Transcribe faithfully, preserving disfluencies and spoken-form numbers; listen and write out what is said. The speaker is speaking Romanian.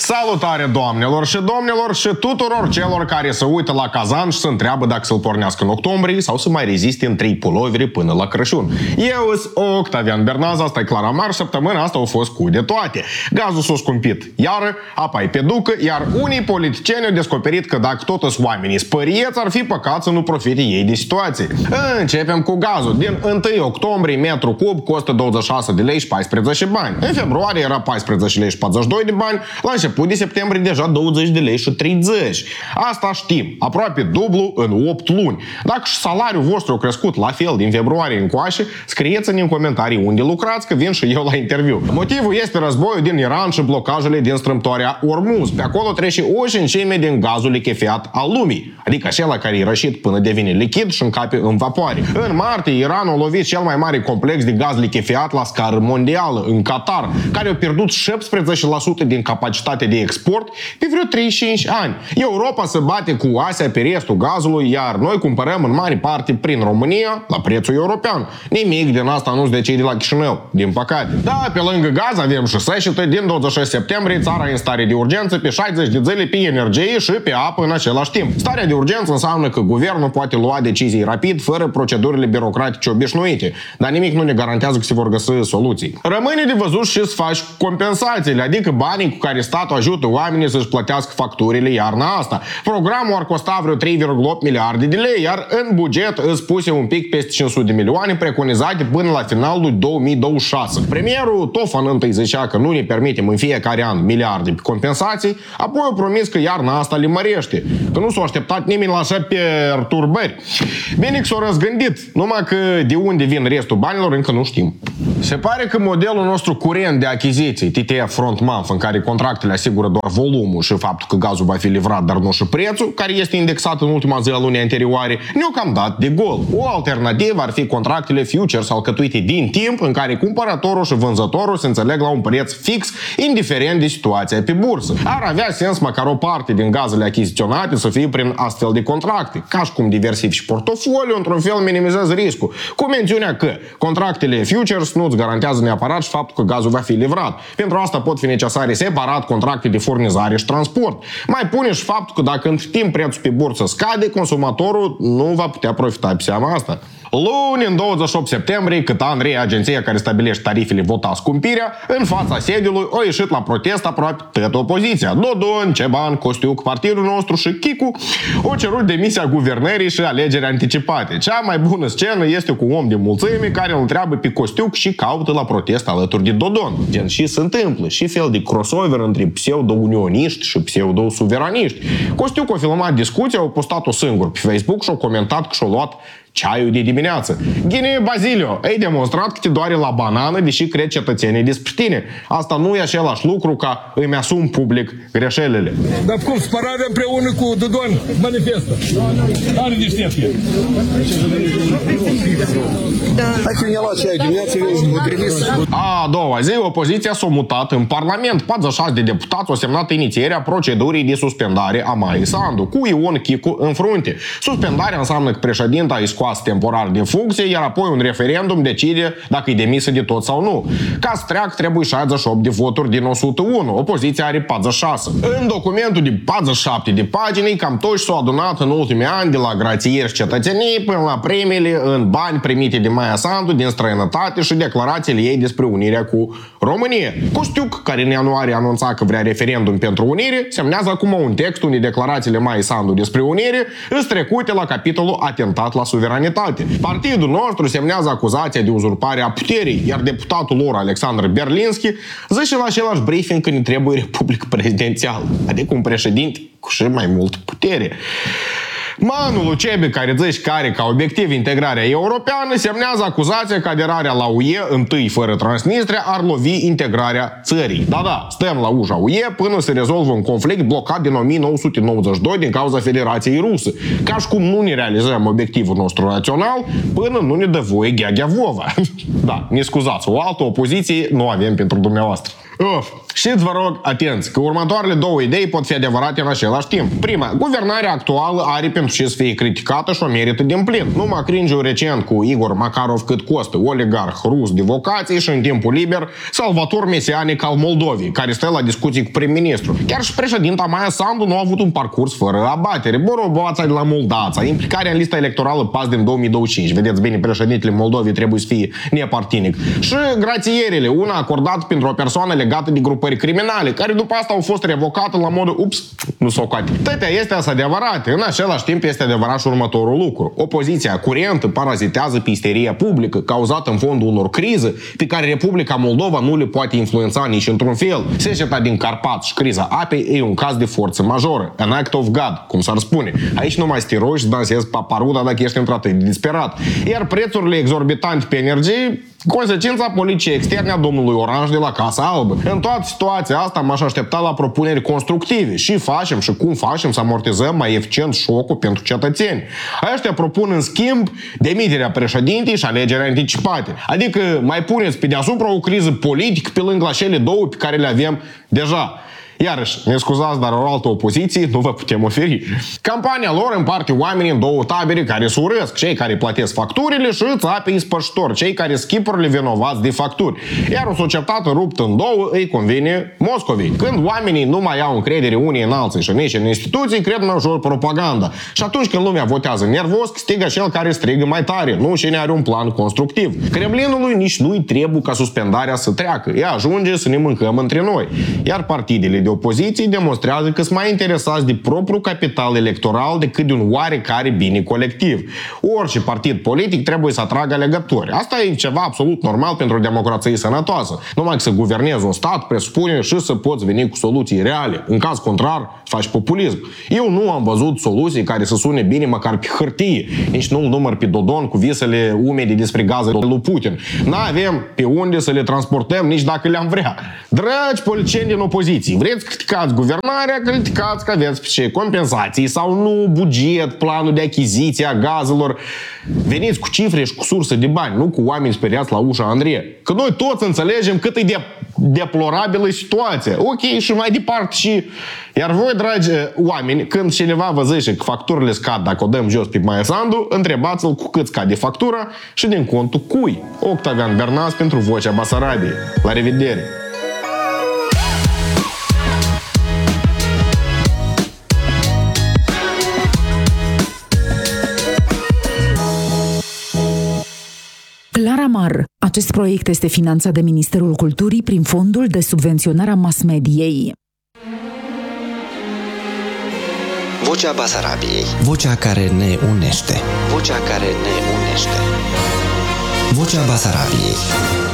Salutare doamnelor și domnilor și tuturor celor care se uită la Kazan și se întreabă dacă să-l pornească în octombrie sau să mai reziste în trei puloveri până la Crăciun. Eu sunt Octavian Bernaz, asta e Clara Mar, săptămâna asta au fost cu de toate. Gazul s-a scumpit iară, apa e pe ducă, iar unii politicieni au descoperit că dacă tot sunt oamenii spărieți, ar fi păcat să nu profite ei de situație. Începem cu gazul. Din întâi octombrie, metru cub costă douăzeci și șase de lei și paisprezece bani. În februarie era paisprezece lei și patruzeci și doi de bani, la început de septembrie deja douăzeci de lei și treizeci. Asta știm, aproape dublu în opt luni. Dacă și salariul vostru a crescut la fel din februarie încoace, scrieți-ne în comentarii unde lucrați, că vin și eu la interviu. Motivul este războiul din Iran și blocajele din strâmtoarea Ormuz. Pe acolo trece o cincime din gazul lichefiat al lumii, adică acela care e rășit până devine lichid și încape în vapoare. În martie, Iranul a lovit cel mai mare complex de gaz lichefiat la scară mondială, în Qatar, care a pierdut șaptesprezece la sută din capacitatea de export pe vreo treizeci și cinci ani. Europa se bate cu Asia pe restul gazului, iar noi cumpărăm în mare parte prin România la prețul european. Nimic din asta nu se decide la Chișinău, din păcate. Da, pe lângă gaz avem și secetă. Din douăzeci și șase septembrie țara e în stare de urgență pe șaizeci de zile pe energie și pe apă în același timp. Starea de urgență înseamnă că guvernul poate lua decizii rapid, fără procedurile birocratice obișnuite, dar nimic nu ne garantează că se vor găsi soluții. Rămâne de văzut și să faci compensațiile, adică banii cu care statul ajută oamenii să-și plătească facturile iarna asta. Programul ar costa vreo trei virgulă opt miliarde de lei, iar în buget îți puse un pic peste cinci sute de milioane preconizate până la finalul două mii douăzeci și șase. Premierul Tofan întâi zicea că nu ne permitem în fiecare an miliarde pe compensații, apoi a promis că iarna asta le mărește, că nu s-a așteptat nimeni la așa perturbări. Bine că s-a răzgândit, numai că de unde vin restul banilor încă nu știm. Se pare că modelul nostru curent de achiziții, T T F Front Month, în care contractele asigură doar volumul și faptul că gazul va fi livrat, dar nu și prețul, care este indexat în ultima zi a lunii anterioare, ne-au cam dat de gol. O alternativă ar fi contractele futures alcătuite din timp, în care cumpărătorul și vânzătorul se înțeleg la un preț fix, indiferent de situația pe bursă. Ar avea sens măcar o parte din gazele achiziționate să fie prin astfel de contracte, ca și cum diversifici portofoliu, într-un fel minimizezi riscul, cu mențiunea că contractele futures nu-ți garantează neapărat și faptul că gazul va fi livrat. Pentru asta pot fi necesare separat contracte de furnizare și transport. Mai pune și faptul că dacă în timp prețul pe bursă scade, consumatorul nu va putea profita pe seama asta. Luni, în douăzeci și opt septembrie, cât Andrei, agenția care stabilește tarifele, vota scumpirea, în fața sediului a ieșit la protest aproape toată opoziția. Dodon, Ceban, Costiuc, partidul nostru și Chicu au cerut demisia guvernării și alegeri anticipate. Cea mai bună scenă este cu un om de mulțime care îl întreabă pe Costiuc și caută la protest alături de Dodon. Gen, și se întâmplă, și fel de crossover între pseudo-unioniști și pseudo-suveraniști. Costiuc a filmat discuția, a postat-o singur pe Facebook și a comentat că și-a luat ceaiul de dimineață. Ghine Bazilio, ai demonstrat că te doare la banană, deși cred cetățenii despre tine. Asta nu e același lucru ca îmi asum public greșelile. Dar cum, spărarea împreună cu Dodon manifestă? Are deștepție. Hai că ne-a luat ceaiul dimineață, vă trimis. A doua zi, opoziția s-a mutat în Parlament. patruzeci și șase de deputați au semnat inițierea procedurii de suspendare a Maiei Sandu, cu Ion Chicu în frunte. Suspendarea înseamnă că președinta îi scoase temporar din funcție, iar apoi un referendum decide dacă e demisă de tot sau nu. Ca să treacă, trebuie șaizeci și opt de voturi din o sută unu. Opoziția are patruzeci și șase. În documentul de patruzeci și șapte de pagini, cam toți s-au adunat în ultimii ani, de la grațieri și cetățenii până la premiile în bani primite de Maia Sandu din străinătate și declarațiile ei despre unirea cu România. Costiuc, care în ianuarie anunța că vrea referendum pentru unire, semnează acum un text unde declarațiile Maia Sandu despre unire îs trecute la capitolul atentat la suveranitate. Partidul nostru semnează acuzația de uzurpare a puterii, iar deputatul lor, Alexandru Berlinski, zice la același briefing că ne trebuie republică prezidențială, adică un președinte cu și mai mult putere. Manul Ucebi, care zice că are ca obiectiv integrarea europeană, semnează acuzația că aderarea la U E, întâi fără Transnistria, ar lovi integrarea țării. Da, da, stăm la ușa U E până se rezolvă un conflict blocat din o mie nouă sute nouăzeci și doi din cauza Federației Ruse. Ca și cum nu ne realizăm obiectivul nostru național până nu ne dă voie Gheaghea Vova. Da, ne scuzați, o altă opoziție nu avem pentru dumneavoastră. Uf. Și vă rog, atenți, că următoarele două idei pot fi adevărate în același timp. Prima, guvernarea actuală are pentru ce să fie criticată și o merită din plin. Numai cringe recent cu Igor Makarov cât costă, oligarh rus de vocație și în timpul liber, salvator mesianic al Moldovei, care stă la discuții cu prim-ministru. Chiar și președinta Maia Sandu nu a avut un parcurs fără abatere. Boroboața de la Moldața, implicarea în lista electorală P A S din două mii douăzeci și cinci. Vedeți bine, președintele Moldovei trebuie să fie nepartinic. Și grațierile, una acordată pentru o persoană legată de grupări criminale, care după asta au fost revocate la modul ups, nu s-o coate. Tătea este asta adevărat. În același timp este adevărat și următorul lucru. Opoziția curentă parazitează pe isteria publică, cauzată în fondul unor crize pe care Republica Moldova nu le poate influența nici într-un fel. Seceta din Carpați și criza apei e un caz de forță majoră. An act of God, cum s-ar spune. Aici nu mai să te rogi să dansezi paparuda dacă ești într-atât de disperat. Iar prețurile exorbitante pe energie, consecința politicii externe a domnului Orange de la Casa Albă. În toată situația asta m-aș aștepta la propuneri constructive. Și facem și cum facem să amortizăm mai eficient șocul pentru cetățeni. Aceștia propun în schimb demiterea președintei și alegerea anticipate. Adică mai puneți pe deasupra o criză politică pe lângă cele două pe care le avem deja. Iarăși, ne scuzați, dar o altă opoziție nu vă putem oferi. Campania lor împarte oamenii în două tabere care se urăsc, cei care plătesc facturile și țapii spăștori, cei care schipurile vinovați de facturi. Iar o societate ruptă în două îi convine Moscovei. Când oamenii nu mai au încredere unii în alții și nici în instituții, cred mai ușor propaganda. Și atunci când lumea votează nervos, strigă cel care strigă mai tare, nu cine are un plan constructiv. Kremlinului nici nu-i trebuie ca suspendarea să treacă. Ea ajunge să ne mâncăm între noi. Iar partidele de opoziție demonstrează că sunt mai interesați de propriul capital electoral decât de un oarecare bine colectiv. Orice partid politic trebuie să atragă alegători. Asta e ceva absolut normal pentru o democrație sănătoasă. Numai că să guvernezi un stat presupune și să poți veni cu soluții reale. În caz contrar, faci populism. Eu nu am văzut soluții care să sune bine măcar pe hârtie. Nici nu număr pe Dodon cu visele umede despre gazele lui Putin. N-avem pe unde să le transportăm nici dacă le-am vrea. Dragi politicieni din opoziție, vreți criticați guvernarea, criticați că aveți ce compensații sau nu, buget, planul de achiziție a gazelor. Veniți cu cifre și cu surse de bani, nu cu oameni speriați la ușa Andrei. Că noi toți înțelegem cât e de deplorabilă situația. Ok, și mai departe și... Iar voi, dragi oameni, când cineva vă zice că facturile scad dacă o dăm jos pe Maia Sandu, întrebați-l cu cât scade factura și din contul cui. Octavian Bernaz pentru Vocea Basarabiei. La revedere! Claramar. Acest proiect este finanțat de Ministerul Culturii prin Fondul de Subvenționare a Mass-Mediei. Vocea Basarabiei. Vocea care ne unește. Vocea care ne unește. Vocea Basarabiei.